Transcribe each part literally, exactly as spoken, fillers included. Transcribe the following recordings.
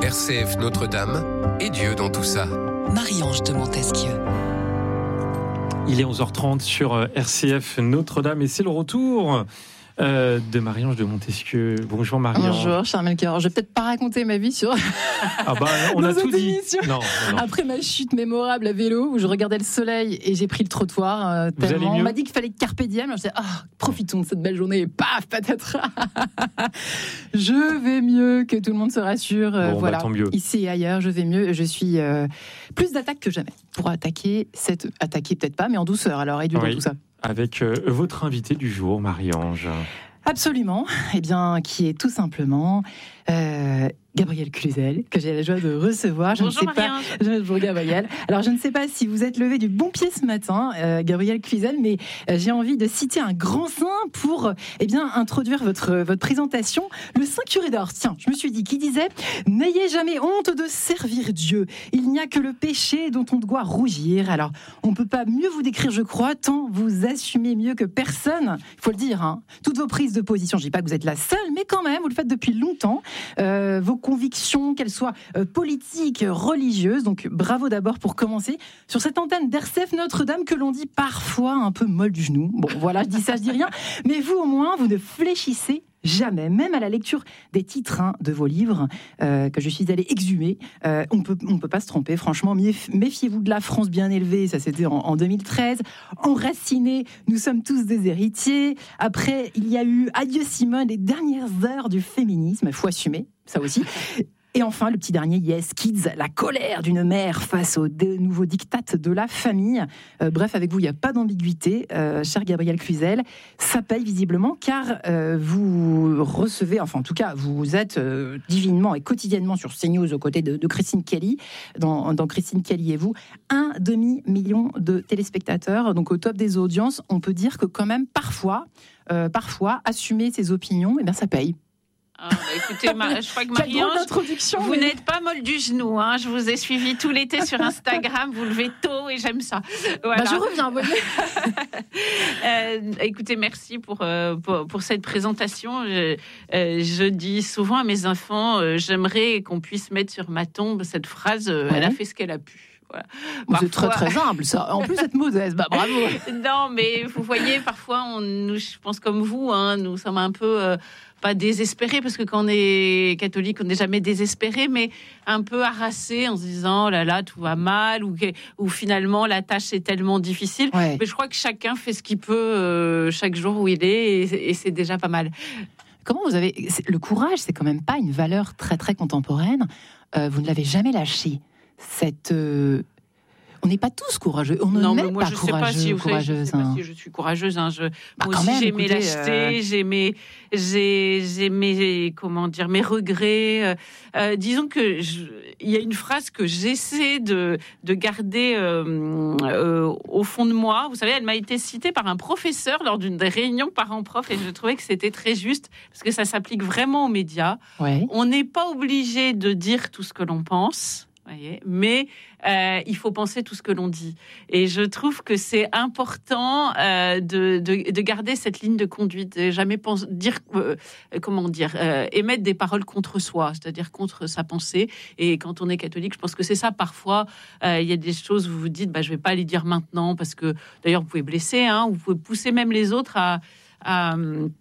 R C F Notre-Dame et Dieu dans tout ça. Marie-Ange de Montesquieu. Il est onze heures trente sur R C F Notre-Dame et c'est le retour euh, de Marie-Ange de Montesquieu. Bonjour Marie-Ange. Bonjour cher Melchior. Je vais peut-être pas raconter ma vie sur ah bah, on a tout dit. Non, non, non. Après ma chute mémorable à vélo où je regardais le soleil et j'ai pris le trottoir euh, tellement. On m'a dit qu'il fallait carpe diem. Je disais ah, profitons de cette belle journée et paf patatras. Je vais mieux, que tout le monde se rassure. Euh, bon, voilà. Bah, tant mieux. Ici et ailleurs, je vais mieux. Je suis euh, plus d'attaque que jamais pour attaquer cette attaquer peut-être pas, mais en douceur. Alors et du oui. tout ça. Avec euh, votre invité du jour, Marie-Ange. Absolument, eh bien, qui est tout simplement euh, Gabriel Cluzel, que j'ai la joie de recevoir. Je Bonjour ne sais Marie-Ange. pas, bonjour Gabriel. Alors, je ne sais pas si vous êtes levé du bon pied ce matin, euh, Gabriel Cluzel, mais euh, j'ai envie de citer un grand saint pour, euh, eh bien, introduire votre votre présentation. Le Saint Curé d'Ars. Tiens, je me suis dit, qui disait « N'ayez jamais honte de servir Dieu. Il n'y a que le péché dont on doit rougir. » Alors, on ne peut pas mieux vous décrire, je crois, tant vous assumez mieux que personne. Il faut le dire, hein. Toutes vos prises de position, je ne dis pas que vous êtes la seule, mais quand même, vous le faites depuis longtemps. Euh, vos convictions, qu'elles soient euh, politiques, religieuses. Donc, bravo d'abord pour commencer sur cette antenne d'R C F Notre-Dame que l'on dit parfois un peu molle du genou. Bon, voilà, je dis ça, je dis rien. Mais vous, au moins, vous ne fléchissez jamais, même à la lecture des titres hein, de vos livres euh, que je suis allée exhumer, euh, on peut, on peut pas se tromper. Franchement, méfiez-vous de la France bien élevée. Ça, c'était en, en deux mille treize. Enracinés, nous sommes tous des héritiers. Après, il y a eu Adieu Simone, les dernières heures du féminisme. Faut assumer, ça aussi. Et enfin, le petit dernier, Yes Kids, la colère d'une mère face aux nouveaux dictats de la famille. Euh, bref, avec vous, il n'y a pas d'ambiguïté, euh, cher Gabriel Cluzel. Ça paye visiblement, car euh, vous recevez, enfin en tout cas, vous êtes euh, divinement et quotidiennement sur CNews aux côtés de, de Christine Kelly, dans, dans Christine Kelly et vous, un demi-million de téléspectateurs, donc au top des audiences. On peut dire que quand même, parfois, euh, parfois, assumer ses opinions, eh bien, ça paye. Ah, bah écoutez, ma, je crois que Marie-Ange, vous mais... n'êtes pas molle du genou. Hein. Je vous ai suivi tout l'été sur Instagram. Vous levez tôt et j'aime ça. Voilà. Bah, je reviens. euh, écoutez, merci pour, euh, pour, pour cette présentation. Je, euh, je dis souvent à mes enfants, euh, j'aimerais qu'on puisse mettre sur ma tombe cette phrase euh, ouais. Elle a fait ce qu'elle a pu. Voilà. Parfois... C'est très très humble ça. En plus, être modeste, bah bravo. Non, mais vous voyez, parfois, on, nous, je pense comme vous, hein, nous sommes un peu euh, pas désespérés parce que quand on est catholique, on n'est jamais désespéré, mais un peu harassé en se disant oh là là, tout va mal ou, ou finalement la tâche est tellement difficile. Ouais. Mais je crois que chacun fait ce qu'il peut euh, chaque jour où il est et, et c'est déjà pas mal. Comment vous avez le courage, c'est quand même pas une valeur très très contemporaine. Euh, vous ne l'avez jamais lâché. Cette euh... on n'est pas tous courageux. On non, ne mais moi pas je sais pas si, courageuse. Je sais pas si je suis courageuse. Hein. Je, bah, moi aussi même, j'ai écoutez, mes lâchetés, euh... j'ai mes, j'ai, j'ai mes, comment dire, mes regrets. Euh, disons que il y a une phrase que j'essaie de de garder euh, euh, au fond de moi. Vous savez, elle m'a été citée par un professeur lors d'une des réunions parents-prof et je trouvais que c'était très juste parce que ça s'applique vraiment aux médias. Ouais. On n'est pas obligé de dire tout ce que l'on pense. Voyez, mais euh, il faut penser tout ce que l'on dit. Et je trouve que c'est important euh, de, de, de garder cette ligne de conduite. Et jamais pense, dire, euh, comment dire, euh, émettre des paroles contre soi, c'est-à-dire contre sa pensée. Et quand on est catholique, je pense que c'est ça. Parfois, euh, il y a des choses où vous vous dites, bah, je ne vais pas les dire maintenant parce que, d'ailleurs, vous pouvez blesser, hein, vous pouvez pousser même les autres à... à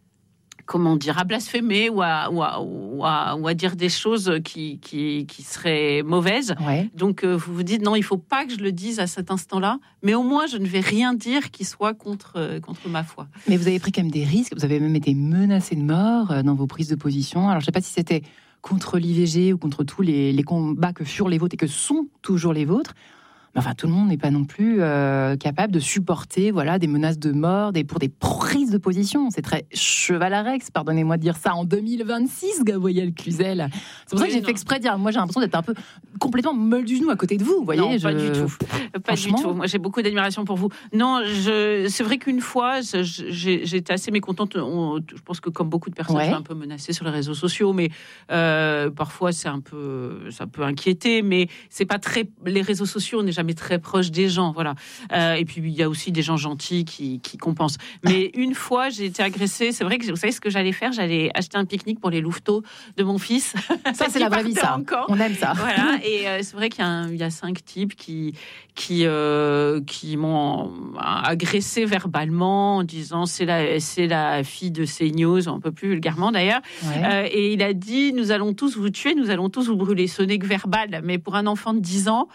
comment dire, à blasphémer ou à, ou à, ou à, ou à dire des choses qui, qui, qui seraient mauvaises. Ouais. Donc, euh, vous vous dites, non, il ne faut pas que je le dise à cet instant-là, mais au moins, je ne vais rien dire qui soit contre, euh, contre ma foi. Mais vous avez pris quand même des risques, vous avez même été menacé de mort euh, dans vos prises de position. Alors, je ne sais pas si c'était contre l'I V G ou contre tous les, les combats que furent les vôtres et que sont toujours les vôtres. Enfin, tout le monde n'est pas non plus euh, capable de supporter, voilà, des menaces de mort, des pour des prises de position. C'est très chevaleresque, pardonnez-moi de dire ça en deux mille vingt-six, Gabriel Cluzel. C'est pour oui, ça que j'ai non. fait exprès de dire. Moi, j'ai l'impression d'être un peu complètement molle du genou à côté de vous. Vous voyez, non, je... pas du tout, pas du tout. Moi, j'ai beaucoup d'admiration pour vous. Non, je... c'est vrai qu'une fois, j'ai... j'étais assez mécontente. On... Je pense que comme beaucoup de personnes, ouais. je suis un peu menacée sur les réseaux sociaux, mais euh, parfois, c'est un peu, ça peut inquiéter. Mais c'est pas très. Les réseaux sociaux, on n'est jamais jamais très proche des gens, voilà. Euh, et puis il y a aussi des gens gentils qui, qui compensent. Mais une fois, j'ai été agressée. C'est vrai que vous savez ce que j'allais faire, j'allais acheter un pique-nique pour les louveteaux de mon fils. Ça, c'est la vraie vie, ça. Encore. On aime ça. Voilà. Et euh, c'est vrai qu'il y a, un, il y a cinq types qui qui euh, qui m'ont agressé verbalement en disant c'est la c'est la fille de CNews, un peu plus vulgairement d'ailleurs. Ouais. Euh, et il a dit nous allons tous vous tuer, nous allons tous vous brûler. Ce n'est que verbal, mais pour un enfant de dix ans.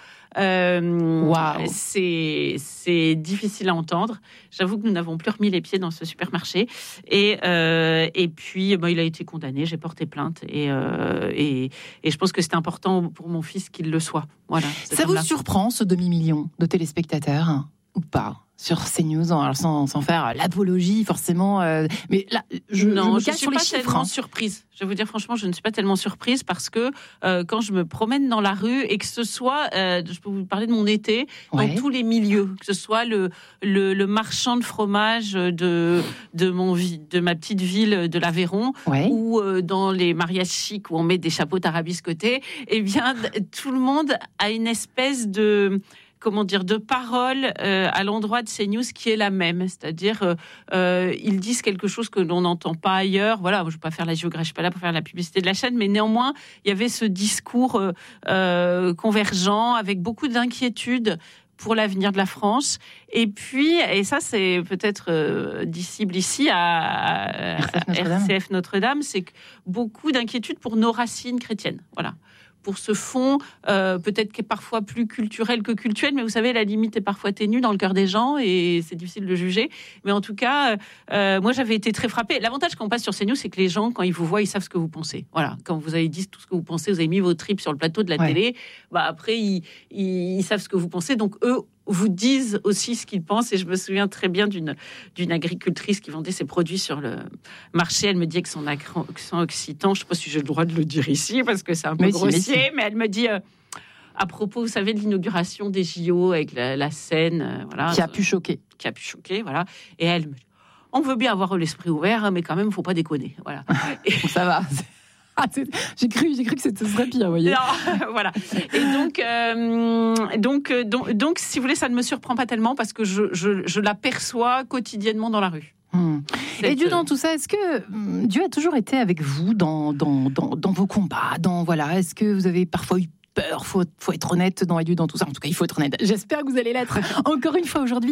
Euh, wow. c'est, c'est difficile à entendre. J'avoue que nous n'avons plus remis les pieds dans ce supermarché. Et, euh, et puis, bah, il a été condamné. J'ai porté plainte. Et, euh, et, et je pense que c'est important pour mon fils qu'il le soit. Voilà, ça vous surprend, ce demi-million de téléspectateurs, ou pas ? Sur CNews, alors sans, sans faire l'apologie forcément, euh, mais là, je, non, je, me je suis sur pas les chiffres, tellement hein. surprise. Je vais vous dire franchement, je ne suis pas tellement surprise parce que euh, quand je me promène dans la rue et que ce soit, euh, je peux vous parler de mon été, ouais. dans tous les milieux, que ce soit le le, le marchand de fromage de de mon de ma petite ville de l'Aveyron, ouais. ou euh, dans les mariages chics où on met des chapeaux tarabiscotés, eh bien tout le monde a une espèce de comment dire, de parole euh, à l'endroit de CNews qui est la même. C'est-à-dire, euh, euh, ils disent quelque chose que l'on n'entend pas ailleurs. Voilà, je ne vais pas faire la géographie, je ne suis pas là pour faire la publicité de la chaîne, mais néanmoins, il y avait ce discours euh, euh, convergent avec beaucoup d'inquiétude pour l'avenir de la France. Et puis, et ça, c'est peut-être euh, disciple ici à, à, à R C F Notre-Dame, c'est que beaucoup d'inquiétude pour nos racines chrétiennes. Voilà. Pour ce fond, euh, peut-être qui est parfois plus culturel que cultuel, mais vous savez, la limite est parfois ténue dans le cœur des gens et c'est difficile de juger. Mais en tout cas, euh, moi, j'avais été très frappée. L'avantage quand on passe sur CNews, c'est que les gens, quand ils vous voient, ils savent ce que vous pensez. Voilà, quand vous avez dit tout ce que vous pensez, vous avez mis vos tripes sur le plateau de la ouais. télé, bah après, ils, ils, ils savent ce que vous pensez. Donc, eux vous disent aussi ce qu'ils pensent. Et je me souviens très bien d'une, d'une agricultrice qui vendait ses produits sur le marché. Elle me dit que son accent occitan, je ne sais pas si j'ai le droit de le dire ici, parce que c'est un peu mais grossier, si, mais, si. mais elle me dit, euh, à propos, vous savez, de l'inauguration des J O avec la, la scène, euh, voilà, qui a pu choquer. Qui a pu choquer, voilà. Et elle me dit, on veut bien avoir l'esprit ouvert, mais quand même, il ne faut pas déconner. Voilà. Et ça va. Ah, j'ai cru, j'ai cru que c'était serait pire, vous voyez. Non, voilà. Et donc, euh, donc, donc, donc, si vous voulez, ça ne me surprend pas tellement parce que je, je, je l'aperçois quotidiennement dans la rue. Hum. Et Dieu dans tout ça, est-ce que Dieu a toujours été avec vous dans, dans, dans, dans vos combats, dans voilà, est-ce que vous avez parfois eu peur, faut, faut être honnête dans Dieu dans tout ça. En tout cas, il faut être honnête. J'espère que vous allez l'être. Encore une fois aujourd'hui,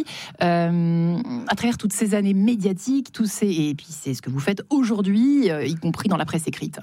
euh, à travers toutes ces années médiatiques, tous ces et puis c'est ce que vous faites aujourd'hui, euh, y compris dans la presse écrite.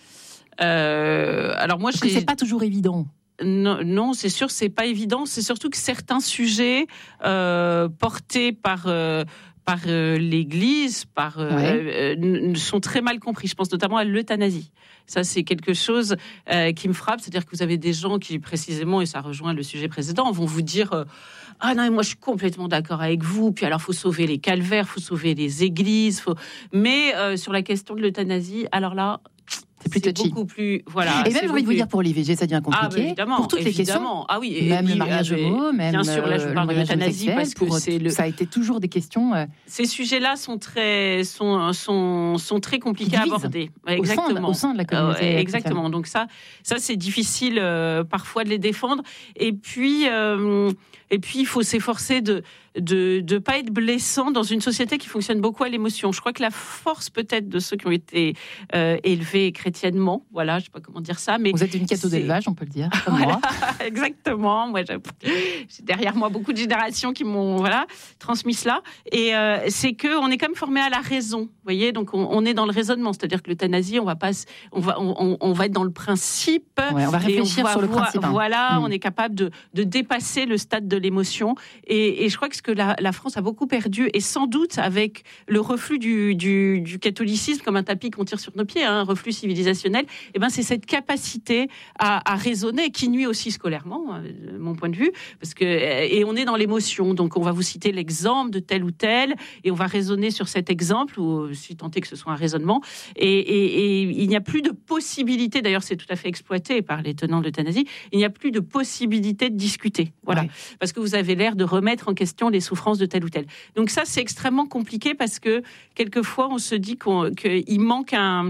Euh, alors moi, Parce que c'est pas toujours évident. Non, non, c'est sûr, c'est pas évident. C'est surtout que certains sujets euh, portés par euh, par euh, l'Église, par euh, ouais. euh, sont très mal compris. Je pense notamment à l'euthanasie. Ça, c'est quelque chose euh, qui me frappe. C'est-à-dire que vous avez des gens qui, précisément, et ça rejoint le sujet précédent, vont vous dire euh, ah non, moi je suis complètement d'accord avec vous. Puis alors, faut sauver les calvaires, faut sauver les églises. Faut... Mais euh, sur la question de l'euthanasie, alors là. C'est plus touchy. Beaucoup plus, voilà. Et même, j'ai envie de vous dire, pour les V G, ça devient compliqué. Ah, bah évidemment, pour toutes évidemment. les questions. Ah oui, et même puis, le mariage homo, même bien sûr, là, je vous parle de l'euthanasie parce que c'est le... ça a été toujours des questions. Euh... Ces sujets-là sont très, sont, sont, sont très compliqués à aborder. Ouais, exactement. Au sein, au sein de la communauté. Euh, exactement. Donc ça, ça c'est difficile euh, parfois de les défendre. Et puis, euh, et puis, il faut s'efforcer de de de pas être blessant dans une société qui fonctionne beaucoup à l'émotion. Je crois que la force peut-être de ceux qui ont été euh, élevés chrétiennement, voilà, je sais pas comment dire ça, mais vous êtes une catho d'élevage, on peut le dire, comme voilà, moi. Exactement. Moi, j'ai, j'ai derrière moi beaucoup de générations qui m'ont voilà transmis cela. Et euh, c'est que on est quand même formé à la raison, vous voyez. Donc on, on est dans le raisonnement, c'est-à-dire que l'euthanasie, on va pas, on va, on, on va être dans le principe. Ouais, on va réfléchir on va sur le voir, principe. Hein. Voilà, mmh. on est capable de de dépasser le stade de l'émotion. Et, et je crois que ce que la, la France a beaucoup perdu, et sans doute avec le reflux du, du, du catholicisme comme un tapis qu'on tire sur nos pieds, hein, un reflux civilisationnel, et ben c'est cette capacité à, à raisonner qui nuit aussi scolairement, de mon point de vue, parce que et on est dans l'émotion, donc on va vous citer l'exemple de tel ou tel, et on va raisonner sur cet exemple, ou si tant est que ce soit un raisonnement, et, et, et il n'y a plus de possibilité, d'ailleurs c'est tout à fait exploité par les tenants de l'euthanasie, il n'y a plus de possibilité de discuter, voilà, ouais. Parce que vous avez l'air de remettre en question les souffrances de tel ou tel. Donc ça c'est extrêmement compliqué parce que quelquefois on se dit qu'on, qu'il manque un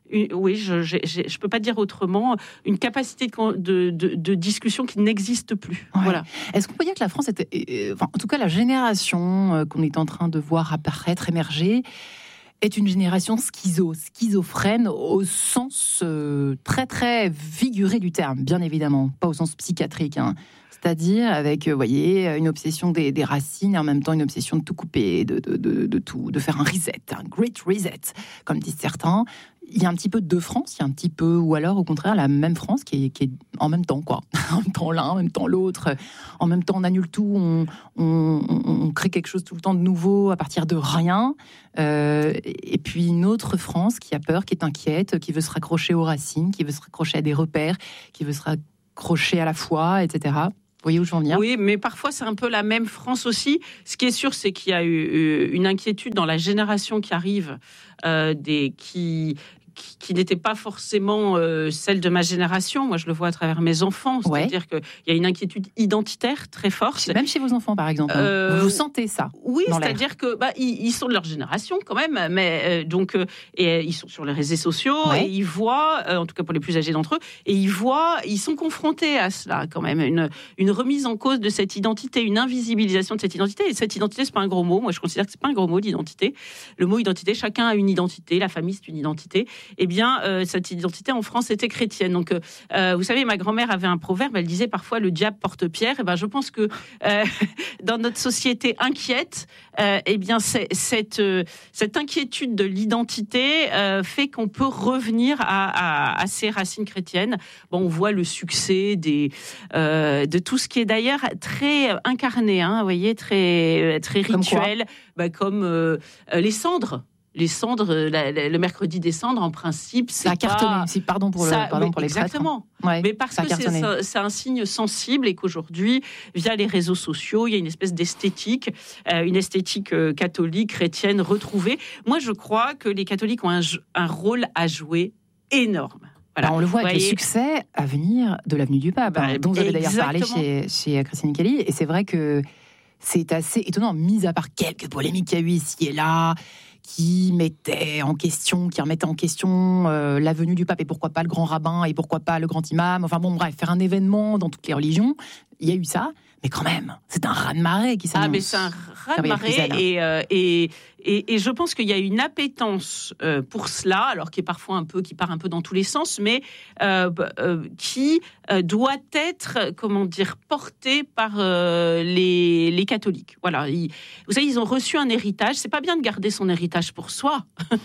une, oui, je ne peux pas dire autrement, une capacité de, de, de, de discussion qui n'existe plus. Ouais. Voilà. Est-ce qu'on peut dire que la France, était, euh, enfin, en tout cas la génération euh, qu'on est en train de voir apparaître, émerger, est une génération schizo, schizophrène au sens euh, très très figuré du terme, bien évidemment, pas au sens psychiatrique, hein. C'est-à-dire avec, vous voyez, une obsession des, des racines et en même temps une obsession de tout couper, de, de, de, de tout, de faire un reset, un great reset, comme disent certains. Il y a un petit peu de deux France, il y a un petit peu, ou alors au contraire la même France qui est, qui est en même temps, quoi. En même temps l'un, en même temps l'autre. En même temps on annule tout, on, on, on crée quelque chose tout le temps de nouveau à partir de rien. Euh, et puis une autre France qui a peur, qui est inquiète, qui veut se raccrocher aux racines, qui veut se raccrocher à des repères, qui veut se raccrocher à la foi, et cetera. Vous voyez où je veux en venir ? Oui, mais parfois c'est un peu la même France aussi. Ce qui est sûr, c'est qu'il y a eu une inquiétude dans la génération qui arrive, euh, des, qui, qui, qui n'était pas forcément euh, celle de ma génération. Moi, je le vois à travers mes enfants. C'est-à-dire ouais. qu'il y a une inquiétude identitaire très forte. Même chez vos enfants, par exemple. Euh, vous, vous sentez ça ? Oui, c'est-à-dire que bah, ils, ils sont de leur génération quand même, mais euh, donc euh, et ils sont sur les réseaux sociaux ouais. et ils voient, euh, en tout cas pour les plus âgés d'entre eux, et ils voient, ils sont confrontés à cela quand même, une, une remise en cause de cette identité, une invisibilisation de cette identité. Et cette identité, c'est pas un gros mot. Moi, je considère que c'est pas un gros mot, l'identité. Le mot identité, chacun a une identité. La famille, c'est une identité. Eh bien, euh, cette identité en France était chrétienne. Donc, euh, vous savez, ma grand-mère avait un proverbe. Elle disait parfois le diable porte pierre. Et ben, je pense que euh, dans notre société inquiète, euh, eh bien, c'est, cette euh, cette inquiétude de l'identité euh, fait qu'on peut revenir à, à, à ces racines chrétiennes. Bon, on voit le succès des euh, de tout ce qui est d'ailleurs très incarné, hein, vous voyez, très très rituel, comme, bah, comme euh, les cendres. Les cendres, la, la, le mercredi des cendres, en principe, c'est ça a cartonné. Pas... C'est, pardon pour, le, ça, pardon oui, pour les exactement. Ouais, mais parce que c'est, c'est un signe sensible et qu'aujourd'hui, via les réseaux sociaux, il y a une espèce d'esthétique, euh, une esthétique euh, catholique, chrétienne retrouvée. Moi, je crois que les catholiques ont un, un rôle à jouer énorme. Voilà. Bah, on le voit avec le succès à venir de l'avenue du Pape, bah, hein, dont vous avez d'ailleurs parlé chez, chez Christine Kelly. Et c'est vrai que c'est assez étonnant, mis à part quelques polémiques qu'il y a eu ici et là, qui mettaient en question, qui remettaient en question euh, la venue du pape, et pourquoi pas le grand rabbin, et pourquoi pas le grand imam, enfin bon, bref, faire un événement dans toutes les religions, il y a eu ça, mais quand même, c'est un raz-de-marée qui s'annonce. Ah, mais c'est un raz-de-marée, et, euh, et, et, et je pense qu'il y a une appétence euh, pour cela, alors qui est parfois un peu, qui part un peu dans tous les sens, mais euh, euh, qui euh, doit être, comment dire, portée par euh, les, les catholiques. Voilà, ils, vous savez, ils ont reçu un héritage. C'est pas bien de garder son héritage pour soi.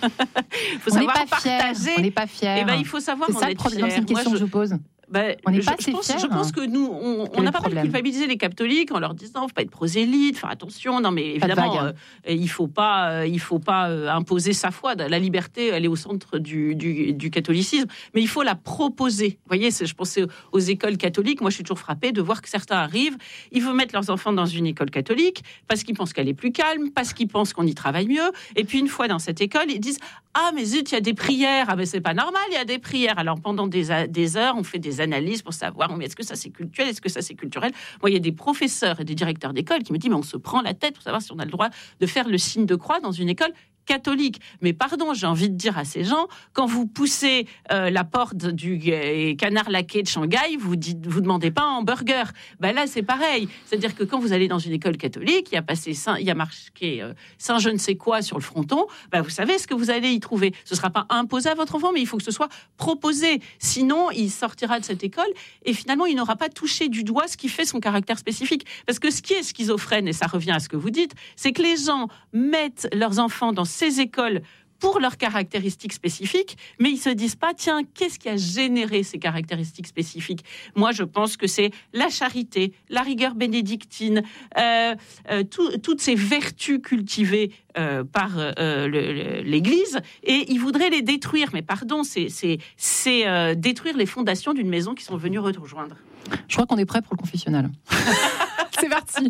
Il faut on savoir n'est pas partager. Fiers. On n'est pas fiers. Et ben, il faut savoir c'est en ça être le problème. fier. C'est une question Moi, je... que je vous pose. Ben, on n'est je, pas je, pense, fiers, je pense hein. que nous, on n'a pas mal culpabilisé les catholiques en leur disant, il ne faut pas être prosélyte, faire attention. Non, mais évidemment, euh, il ne faut pas, euh, il faut pas euh, imposer sa foi. La liberté, elle est au centre du, du, du catholicisme, mais il faut la proposer. Vous voyez, c'est, je pensais aux écoles catholiques. Moi, je suis toujours frappée de voir que certains arrivent, ils veulent mettre leurs enfants dans une école catholique parce qu'ils pensent qu'elle est plus calme, parce qu'ils pensent qu'on y travaille mieux. Et puis, une fois dans cette école, ils disent, ah, mais zut, il y a des prières. Ah, mais c'est pas normal, il y a des prières. Alors, pendant des, des heures, on fait des analyses pour savoir, mais est-ce que ça c'est culturel, est-ce que ça c'est culturel. Moi, il y a des professeurs et des directeurs d'école qui me disent, mais on se prend la tête pour savoir si on a le droit de faire le signe de croix dans une école catholique. Mais pardon, j'ai envie de dire à ces gens, quand vous poussez euh, la porte du euh, canard laqué de Shanghai, vous dites, vous demandez pas un hamburger. Ben là, c'est pareil. C'est-à-dire que quand vous allez dans une école catholique, il y a passé Saint, il y a marqué euh, Saint je ne sais quoi sur le fronton, ben vous savez ce que vous allez y trouver. Ce sera pas imposé à votre enfant, mais il faut que ce soit proposé. Sinon, il sortira de cette école et finalement, il n'aura pas touché du doigt ce qui fait son caractère spécifique. Parce que ce qui est schizophrène, et ça revient à ce que vous dites, c'est que les gens mettent leurs enfants dans ces écoles pour leurs caractéristiques spécifiques, mais ils se disent pas, tiens, qu'est-ce qui a généré ces caractéristiques spécifiques ? Moi, je pense que c'est la charité, la rigueur bénédictine, euh, euh, tout, toutes ces vertus cultivées euh, par euh, le, le, l'Église, et ils voudraient les détruire. Mais pardon, c'est, c'est, c'est euh, détruire les fondations d'une maison qui sont venues rejoindre. Je crois qu'on est prêt pour le confessionnal. C'est parti.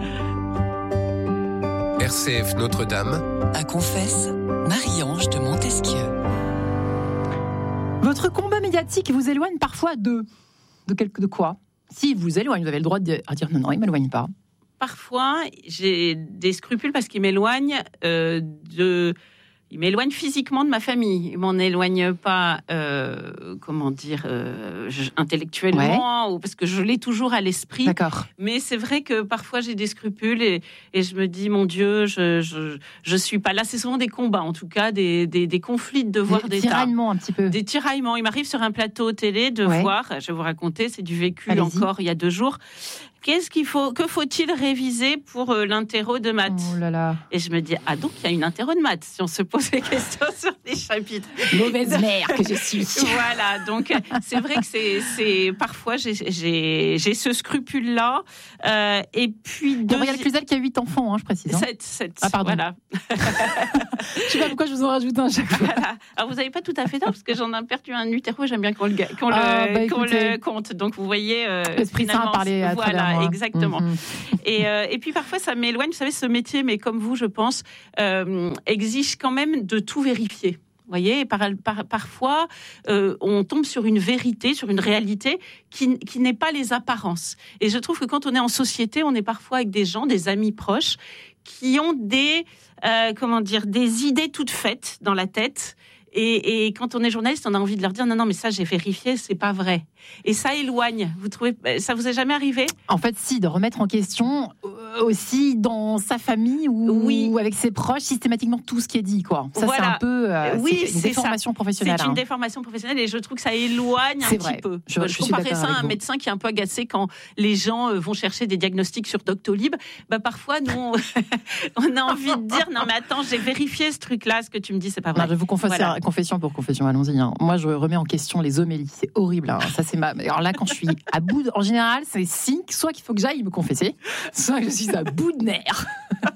R C F Notre-Dame. À Confesse, Marie-Ange de Montesquieu. Votre combat médiatique vous éloigne parfois de... De, quelque, de quoi ? Si vous éloigne, vous avez le droit de dire, à dire non, non, il ne m'éloigne pas. Parfois, j'ai des scrupules parce qu'il m'éloigne euh, de, il m'éloigne physiquement de ma famille. Il m'en éloigne pas, euh, comment dire, euh, intellectuellement, ouais. ou parce que je l'ai toujours à l'esprit. D'accord. Mais c'est vrai que parfois j'ai des scrupules et, et je me dis, mon Dieu, je, je, je suis pas là. C'est souvent des combats, en tout cas, des, des, des conflits de devoirs des d'État. Des tiraillements un petit peu. Des tiraillements. Il m'arrive sur un plateau télé de ouais. voir, je vais vous raconter, c'est du vécu Allez-y. encore il y a deux jours. Qu'est-ce qu'il faut, que faut-il réviser pour euh, l'interro de maths ? Oh là là. Et je me dis, ah donc il y a une interro de maths, si on se pose des questions sur les chapitres. Mauvaise mère que je suis. Voilà, donc c'est vrai que c'est, c'est parfois j'ai, j'ai, j'ai ce scrupule-là. Euh, et puis... Gabrielle Cluzel qui a huit enfants, hein, je précise. Hein. sept, sept. Ah pardon. Voilà. Je sais pas pourquoi je vous en rajoute un à chaque fois. Voilà. Alors vous n'avez pas tout à fait tort, parce que j'en ai perdu un utero, j'aime bien qu'on le, qu'on ah, le, bah, qu'on le compte. Donc vous voyez... Euh, L'Esprit Saint a parlé à voilà, travers moi. Exactement. Mm-hmm. Et, euh, et puis parfois ça m'éloigne, vous savez, ce métier, mais comme vous, je pense, euh, exige quand même de tout vérifier. Vous voyez, par, par, parfois, euh, on tombe sur une vérité, sur une réalité qui, qui n'est pas les apparences. Et je trouve que quand on est en société, on est parfois avec des gens, des amis proches, qui ont des, euh, comment dire, des idées toutes faites dans la tête. Et, et quand on est journaliste, on a envie de leur dire non, non, mais ça, j'ai vérifié, c'est pas vrai. Et ça éloigne. Vous trouvez, ça vous est jamais arrivé ? En fait, si, de remettre en question euh, aussi dans sa famille ou, oui. ou avec ses proches systématiquement tout ce qui est dit, quoi. Ça, voilà. c'est un peu, euh, oui, c'est une c'est déformation ça. professionnelle. C'est hein. une déformation professionnelle et je trouve que ça éloigne c'est un vrai. petit peu. Je, je, je je comparais ça à un vous. médecin qui est un peu agacé quand les gens vont chercher des diagnostics sur Doctolib. Bah parfois, nous, on, on a envie de dire non, mais attends, j'ai vérifié ce truc-là, ce que tu me dis, c'est pas vrai. Non, je vais vous confesser, voilà. confession pour confession. Allons-y. Hein. Moi, je remets en question les homélies. C'est horrible. Hein. Ça, c'est ma. Alors là, quand je suis à bout, de... en général, c'est signe soit qu'il faut que j'aille me confesser, soit que je suis à bout de nerfs.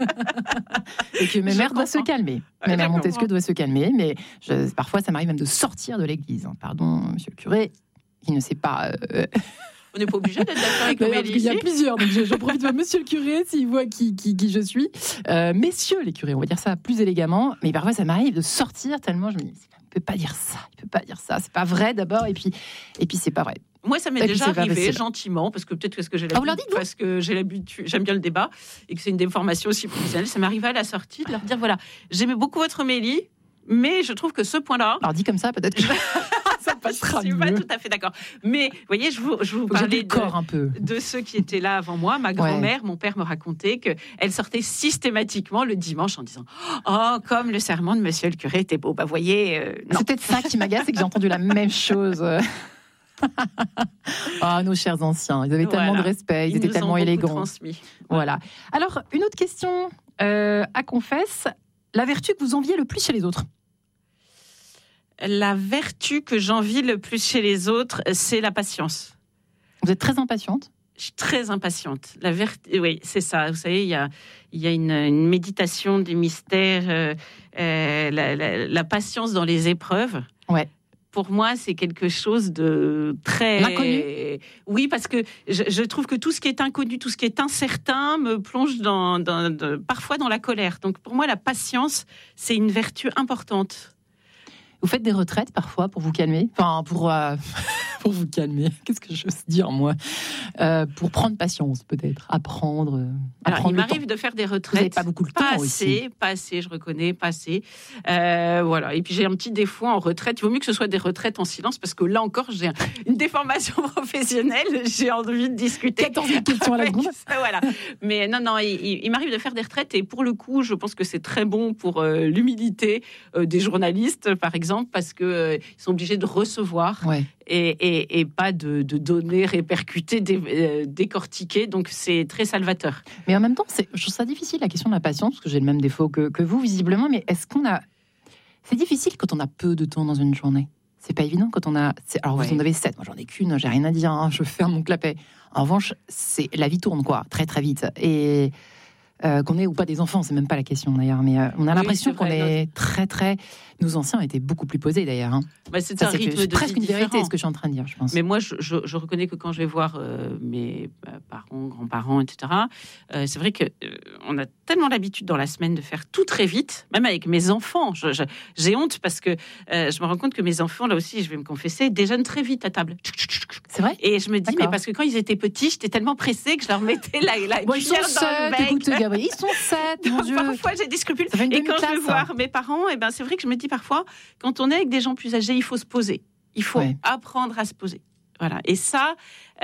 Et que mes mères doivent se calmer. Mes mères Montesquieu doivent se calmer, mais je... parfois, ça m'arrive même de sortir de l'église. Hein. Pardon, monsieur le curé, qui ne sait pas. Euh... On n'est pas obligé d'être d'accord avec l'homélie. Il y a plusieurs, donc je, je profite de monsieur le curé s'il voit qui, qui, qui je suis. Euh, messieurs les curés, on va dire ça plus élégamment, mais parfois ça m'arrive de sortir tellement je me dis, il ne peut pas dire ça, il ne peut pas dire ça, c'est pas vrai d'abord, et puis, et puis c'est pas vrai. Moi, ça m'est déjà arrivé gentiment, parce que peut-être parce que j'ai l'habitude, ah, parce que j'ai l'habitude, j'aime bien le débat, et que c'est une déformation aussi professionnelle, ça m'est arrivé à la sortie de leur dire, voilà, j'aimais beaucoup votre homélie, mais je trouve que ce point-là... Alors dit comme ça, peut-être que... ça passera je ne suis mieux. pas tout à fait d'accord. Mais, vous voyez, je vous, je vous parlais de, un peu. de ceux qui étaient là avant moi. Ma grand-mère, ouais. mon père me racontait qu'elle sortait systématiquement le dimanche en disant « Oh, comme le sermon de monsieur le curé était beau. » Bah, vous voyez, euh, non. C'est peut-être ça qui m'agace, c'est que j'ai entendu la même chose. Ah, oh, nos chers anciens, ils avaient voilà. tellement de respect, ils, ils étaient nous tellement ont élégants. Transmis. Voilà. Alors, une autre question euh, à confesse. La vertu que vous enviez le plus chez les autres ? La vertu que j'envie le plus chez les autres, c'est la patience. Vous êtes très impatiente ? Je suis très impatiente. La vertu, oui, c'est ça. Vous savez, il y a, il y a une, une méditation des mystères, euh, euh, la, la, la patience dans les épreuves. Ouais. Pour moi, c'est quelque chose de très... L'inconnu ? Oui, parce que je, je trouve que tout ce qui est inconnu, tout ce qui est incertain me plonge dans, dans, de, parfois dans la colère. Donc pour moi, la patience, c'est une vertu importante. Vous faites des retraites parfois pour vous calmer ? Enfin, pour, euh, pour vous calmer. Qu'est-ce que je veux dire, moi ? euh, Pour prendre patience, peut-être. Apprendre. Euh, Alors, apprendre il m'arrive de faire des retraites. Vous n'avez pas beaucoup de temps pas assez, aussi. Pas assez, je reconnais, pas assez. Euh, voilà. Et puis, j'ai un petit défaut en retraite. Il vaut mieux que ce soit des retraites en silence parce que là encore, j'ai une déformation professionnelle. J'ai envie de discuter. quatorze questions à la seconde. Voilà. Mais non, non, il, il m'arrive de faire des retraites. Et pour le coup, je pense que c'est très bon pour euh, l'humilité euh, des journalistes, par exemple, parce qu'ils euh, sont obligés de recevoir ouais. et, et, et pas de, de donner, répercuter, dé, euh, décortiquer. Donc, c'est très salvateur. Mais en même temps, c'est, je trouve ça difficile, la question de la patience, parce que j'ai le même défaut que, que vous, visiblement. Mais est-ce qu'on a... C'est difficile quand on a peu de temps dans une journée. C'est pas évident quand on a... C'est... Alors, ouais. vous en avez sept. Moi, j'en ai qu'une. J'ai rien à dire. Hein, je ferme mon clapet. En revanche, c'est... la vie tourne, quoi. Très, très vite. Et... Euh, qu'on ait ou pas des enfants, c'est même pas la question d'ailleurs, mais euh, on a oui, l'impression qu'on est non. très très. Nos anciens étaient beaucoup plus posés d'ailleurs. Hein. Bah, c'est Ça, un rythme c'est de presque une différent. vérité, ce que je suis en train de dire, je pense. Mais moi, je, je, je reconnais que quand je vais voir euh, mes euh, parents, grands-parents, et cetera, euh, c'est vrai que euh, on a tellement l'habitude dans la semaine de faire tout très vite, même avec mes enfants. Je, je, j'ai honte parce que euh, je me rends compte que mes enfants, là aussi, je vais me confesser, déjeunent très vite à table. C'est vrai ? Et je me dis, D'accord. mais parce que quand ils étaient petits, j'étais tellement pressée que je leur mettais la, la Bon, ils sont cuillère dans le sept, bec. écoute, Gabriel, ils sont sept, mon Donc, Dieu. parfois, j'ai des scrupules. Ça fait une Et quand je demi-classe, vais voir hein. mes parents, eh ben, c'est vrai que je me dis parfois, quand on est avec des gens plus âgés, il faut se poser. Il faut Ouais. apprendre à se poser. Voilà. Et ça,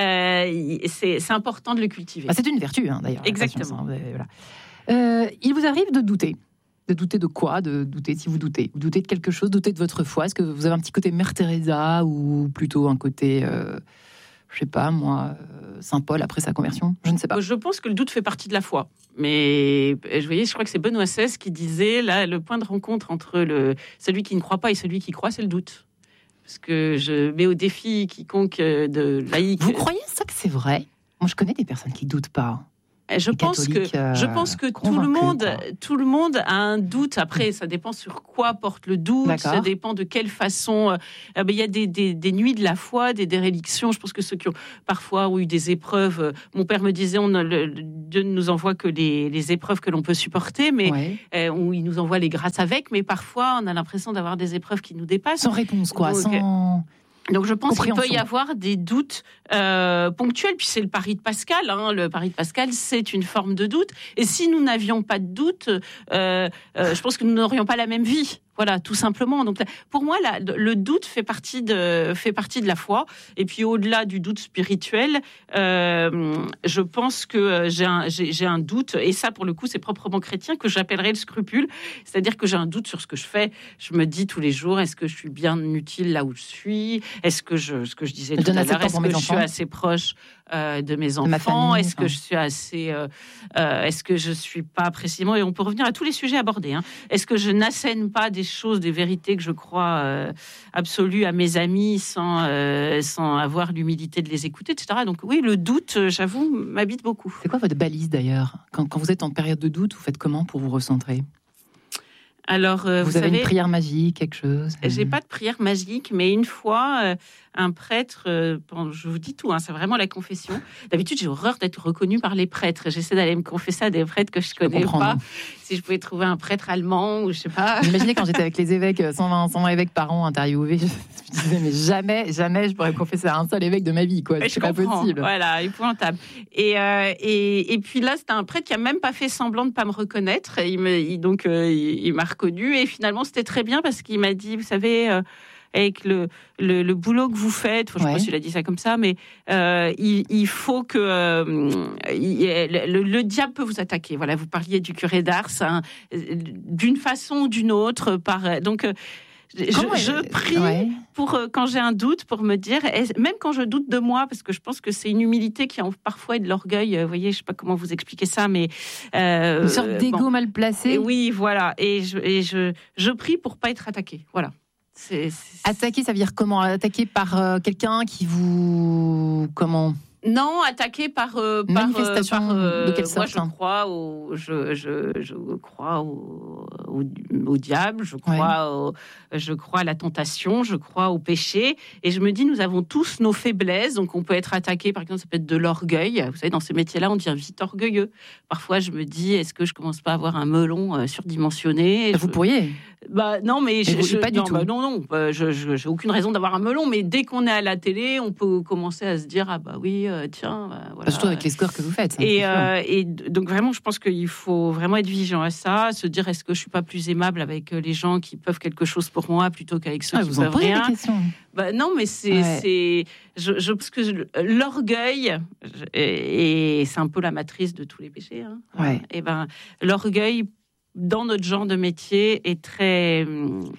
euh, c'est, c'est important de le cultiver. Bah, c'est une vertu, hein, d'ailleurs. la Exactement. patience, hein, voilà. Euh, il vous arrive de douter. De douter de quoi ? De douter si vous doutez. Vous doutez de quelque chose, doutez de votre foi. Est-ce que vous avez un petit côté Mère Teresa ou plutôt un côté, euh, je sais pas, moi, euh, Saint Paul après sa conversion ? Je ne sais pas. Je pense que le doute fait partie de la foi. Mais je voyais, je crois que c'est Benoît seize qui disait là, le point de rencontre entre le, celui qui ne croit pas et celui qui croit, c'est le doute. Parce que je mets au défi quiconque de laïque. Vous croyez ça que c'est vrai ? Moi, je connais des personnes qui doutent pas. Je Les pense que, catholiques, euh, je pense que tout le convaincus, monde, quoi. tout le monde a un doute. Après, ça dépend sur quoi porte le doute. D'accord. Ça dépend de quelle façon. euh, euh, ben, il y a des, des, des nuits de la foi, des dérélictions. Je pense que ceux qui ont parfois ont eu des épreuves. euh, Mon père me disait, on ne, le- Dieu ne nous envoie que les, les épreuves que l'on peut supporter, mais Ouais. euh, où il nous envoie les grâces avec. Mais parfois, on a l'impression d'avoir des épreuves qui nous dépassent. Sans réponse, quoi. Donc, Sans... Donc je pense qu'il peut y compréhension. avoir des doutes euh, ponctuels, puis c'est le pari de Pascal. Hein. Le pari de Pascal, c'est une forme de doute. Et si nous n'avions pas de doute, euh, euh, je pense que nous n'aurions pas la même vie. Voilà, tout simplement. Donc, pour moi, la, le doute fait partie de fait partie de la foi. Et puis, au-delà du doute spirituel, euh, je pense que j'ai un, j'ai, j'ai un doute. Et ça, pour le coup, c'est proprement chrétien que j'appellerais le scrupule. C'est-à-dire que j'ai un doute sur ce que je fais. Je me dis tous les jours, est-ce que je suis bien utile là où je suis ? Est-ce que je, ce que je disais Je tout donne à assez de l'heure, temps est-ce pour que mes je suis enfants. assez proche euh, de mes ma enfants ? famille, Est-ce que enfin. je suis assez, euh, euh, est-ce que je suis pas précisément, et on peut revenir à tous les sujets abordés. Hein. Est-ce que je n'assène pas des choses, des vérités que je crois euh, absolues à mes amis sans, euh, sans avoir l'humilité de les écouter, et cetera. Donc oui, le doute, euh, j'avoue, m'habite beaucoup. C'est quoi votre balise, d'ailleurs ? quand, quand vous êtes en période de doute, vous faites comment pour vous recentrer ? Alors, euh, Vous, vous, avez savez, une prière magique, quelque chose ? j'ai pas de prière magique, mais une fois, euh, un prêtre, euh, bon, je vous dis tout, hein, c'est vraiment la confession. D'habitude, j'ai horreur d'être reconnue par les prêtres. J'essaie d'aller me confesser à des prêtres que je connais comprendre. pas. Si je pouvais trouver un prêtre allemand ou je sais pas. Imaginez quand j'étais avec les évêques, cent vingt, cent vingt évêques par an interviewés, je me disais, mais jamais, jamais je pourrais me confesser à un seul évêque de ma vie, quoi. Ouais, C'est je pas comprends. possible. Voilà, épouvantable. Et, euh, et, et puis là, c'était un prêtre qui a même pas fait semblant de pas me reconnaître. Et il me, il- donc, euh, il, il m'a reconnu. Et finalement, c'était très bien parce qu'il m'a dit, vous savez, euh, avec le, le, le boulot que vous faites, enfin, je ne sais Ouais. pas s'il a dit ça comme ça, mais euh, il, il faut que euh, il- le, le diable peut vous attaquer. Voilà, vous parliez du curé d'Ars, hein, d'une façon ou d'une autre. Par, donc, euh, Comment je, je elle- prie Ouais. pour euh, quand j'ai un doute, pour me dire, est- même quand je doute de moi, parce que je pense que c'est une humilité qui en parfois est de l'orgueil. euh, Vous voyez, je sais pas comment vous expliquer ça, mais euh, Une sorte d'ego bon. mal placé. Et oui, voilà. Et je et je je prie pour pas être attaqué. Voilà. C'est, c'est- Attaquer, ça veut dire comment ? Attaquer par euh, quelqu'un qui vous... Comment ? Non, attaqué par euh, par, Manifestation par, euh, de quelle moi, sorte, je hein crois au je je, je crois au, au, au diable, je crois au, je crois à la tentation, je crois au péché, et je me dis nous avons tous nos faiblesses, donc on peut être attaqué, par exemple ça peut être de l'orgueil. Vous savez, dans ces métiers-là, on devient vite orgueilleux. Parfois, je me dis est-ce que je commence pas à avoir un melon euh, surdimensionné ? Vous Je- pourriez. Bah non, mais, je, vous- je- pas du non, tout. bah non, non, bah, je, je- j'ai aucune raison d'avoir un melon. Mais dès qu'on est à la télé, on peut commencer à se dire ah bah oui, euh, tiens, bah, voilà. Surtout avec les scores que vous faites. ça, c'est Et, sûr. euh, et d- donc vraiment, je pense qu'il faut vraiment être vigilant à ça, se dire est-ce que je suis pas plus aimable avec euh, les gens qui peuvent quelque chose pour moi plutôt qu'avec ceux Ah, qui vous en peuvent posez rien. des questions. Bah, non, mais c'est, Ouais. c'est, je, je pense que l'orgueil, je- et, et c'est un peu la matrice de tous les péchés. Hein, Ouais. et ben l'orgueil dans notre genre de métier est très hum,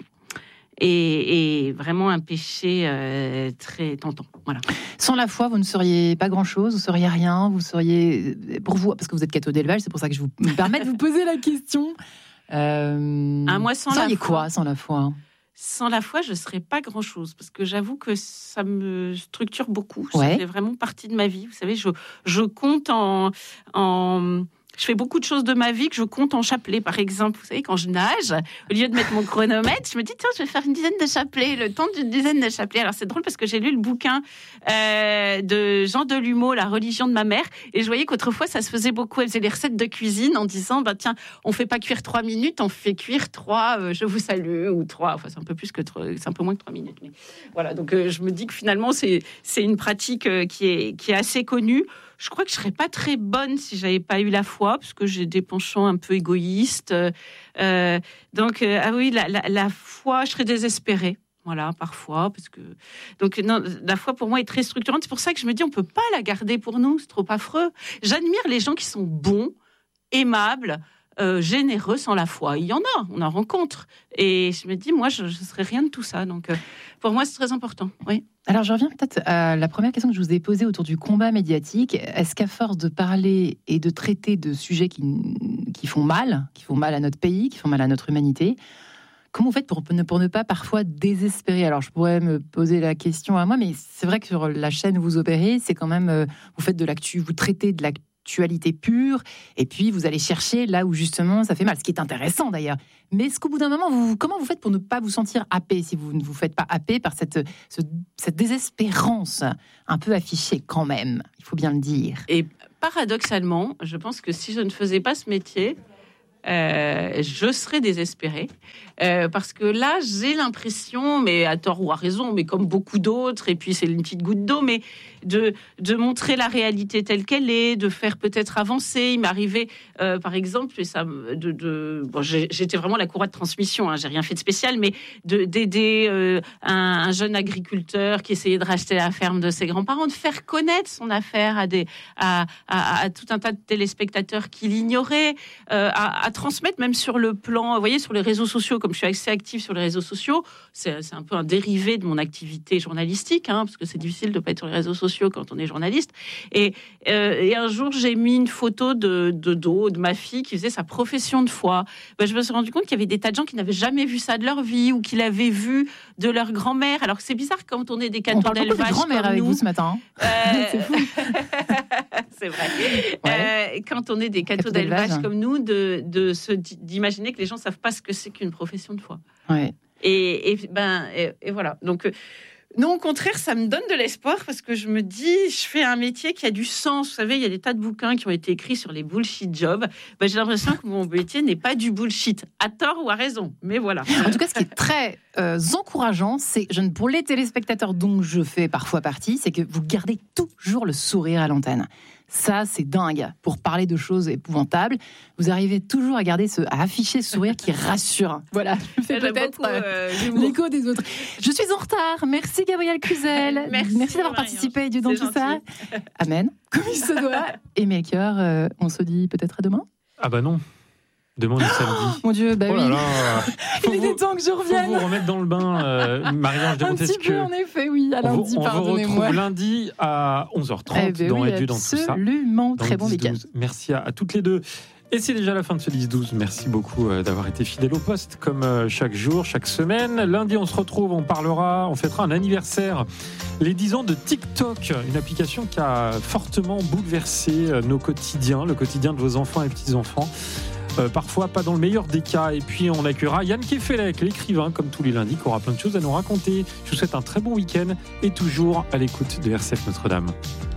est, est vraiment un péché euh, très tentant. Voilà. Sans la foi, vous ne seriez pas grand-chose, vous seriez rien, vous seriez... Pour vous, parce que vous êtes catho d'élevage, c'est pour ça que je vous me permets de vous poser la question. Euh... Ah, moi, sans vous la seriez foi- quoi sans la foi ? Sans la foi, je ne serais pas grand-chose, parce que j'avoue que ça me structure beaucoup. Ouais. Ça fait vraiment partie de ma vie. Vous savez, je, je compte en... en je fais beaucoup de choses de ma vie que je compte en chapelets. Par exemple, vous savez, quand je nage, au lieu de mettre mon chronomètre, je me dis, tiens, je vais faire une dizaine de chapelets, le temps d'une dizaine de chapelets. Alors, c'est drôle parce que j'ai lu le bouquin euh, de Jean Delumeau, La religion de ma mère, et je voyais qu'autrefois, ça se faisait beaucoup. Elle faisait les recettes de cuisine en disant, bah, tiens, on fait pas cuire trois minutes, on fait cuire trois, euh, je vous salue, ou trois, enfin, c'est un peu plus que trois, c'est un peu moins que trois minutes. Mais voilà, donc euh, je me dis que finalement, c'est, c'est une pratique euh, qui est, qui est assez connue. Je crois que je serais pas très bonne si j'avais pas eu la foi, parce que j'ai des penchants un peu égoïstes. Euh, donc, euh, ah oui, la, la, la foi, je serais désespérée. Voilà, parfois, parce que donc non, la foi pour moi est très structurante. C'est pour ça que je me dis on peut pas la garder pour nous, c'est trop affreux. J'admire les gens qui sont bons, aimables, euh, généreux sans la foi. Il y en a, on en rencontre. Et je me dis moi je, je serais rien de tout ça. Donc euh, pour moi c'est très important. Oui. Alors je reviens peut-être à la première question que je vous ai posée autour du combat médiatique. Est-ce qu'à force de parler et de traiter de sujets qui qui font mal, qui font mal à notre pays, qui font mal à notre humanité, comment vous faites pour ne, pour ne pas parfois désespérer ? Alors, je pourrais me poser la question à moi, mais c'est vrai que sur la chaîne où vous opérez, c'est quand même, euh, vous faites de l'actu, vous traitez de l'actualité pure, et puis vous allez chercher là où justement ça fait mal, ce qui est intéressant d'ailleurs. Mais est-ce qu'au bout d'un moment, vous, comment vous faites pour ne pas vous sentir happé, si vous ne vous faites pas happer par cette, ce, cette désespérance un peu affichée quand même, il faut bien le dire. Et paradoxalement, je pense que si je ne faisais pas ce métier, Euh, je serais désespérée euh, parce que là j'ai l'impression, mais à tort ou à raison, mais comme beaucoup d'autres, et puis c'est une petite goutte d'eau, mais de, de montrer la réalité telle qu'elle est, de faire peut-être avancer. Il m'arrivait euh, par exemple, et ça, de, de, bon, j'ai, j'étais vraiment la courroie de transmission, hein, j'ai rien fait de spécial, mais de, d'aider euh, un, un jeune agriculteur qui essayait de racheter la ferme de ses grands-parents, de faire connaître son affaire à, des, à, à, à tout un tas de téléspectateurs qui l'ignoraient, euh, à, à transmettre même sur le plan, vous voyez, sur les réseaux sociaux, comme je suis assez active sur les réseaux sociaux, c'est, c'est un peu un dérivé de mon activité journalistique, hein, parce que c'est difficile de ne pas être sur les réseaux sociaux quand on est journaliste. Et, euh, et un jour, j'ai mis une photo de, de dos de ma fille qui faisait sa profession de foi. Ben, je me suis rendu compte qu'il y avait des tas de gens qui n'avaient jamais vu ça de leur vie, ou qui l'avaient vu de leur grand-mère. Alors que c'est bizarre quand on est des catons d'élevage. On parle beaucoup de grand-mère avec nous, vous ce matin. Hein. Euh... c'est fou. C'est vrai. Ouais. Euh, quand on est des catons d'élevage comme nous, de, de se, d'imaginer que les gens ne savent pas ce que c'est qu'une profession de foi. Ouais. Et, et, ben, et, et voilà. Donc, euh, non, au contraire, ça me donne de l'espoir parce que je me dis, je fais un métier qui a du sens. Vous savez, il y a des tas de bouquins qui ont été écrits sur les bullshit jobs. Ben, j'ai l'impression que mon métier n'est pas du bullshit, à tort ou à raison. Mais voilà. En tout cas, ce qui est très euh, encourageant, c'est, je, pour les téléspectateurs dont je fais parfois partie, c'est que vous gardez toujours le sourire à l'antenne. Ça, c'est dingue. Pour parler de choses épouvantables, vous arrivez toujours à garder ce, à afficher ce sourire qui rassure. Voilà, c'est peut-être beaucoup, euh, l'écho des autres. Je suis en retard. Merci Gabrielle Cluzel. Merci, Merci d'avoir Marianne. participé à Dieu dans c'est tout gentil. ça. Amen. Comme il se doit. Et Melchior, euh, on se dit peut-être à demain. Ah bah non. Demain, on est samedi. Mon Dieu, bah oh oui. Là là, il était temps que je revienne. Faut vous remettre dans le bain, euh, Marie-Ange de Montesquieu. Un petit peu, en effet, oui. À lundi, on, on vous retrouve lundi à onze heures trente eh ben dans oui, Edu dans tout ça. Absolument, très bon week-end. Merci à, à toutes les deux. Et c'est déjà la fin de ce dix douze. Merci beaucoup euh, d'avoir été fidèles au poste, comme euh, chaque jour, chaque semaine. Lundi, on se retrouve, on parlera, on fêtera un anniversaire. Les dix ans de TikTok, une application qui a fortement bouleversé euh, nos quotidiens, le quotidien de vos enfants et petits-enfants. Euh, parfois pas dans le meilleur des cas. Et puis on accueillera Yann Kefelec, l'écrivain, comme tous les lundis, qui aura plein de choses à nous raconter. Je vous souhaite un très bon week-end et toujours à l'écoute de R C F Notre-Dame.